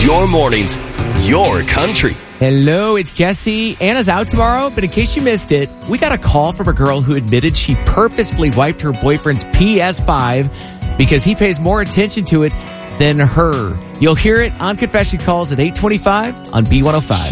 Your mornings, your country. Hello, it's Jesse. Anna's out tomorrow, but in case you missed it, we got a call from a girl who admitted she purposefully wiped her boyfriend's PS5 because he pays more attention to it than her. You'll hear it on Confession Calls at 8:25 on B105.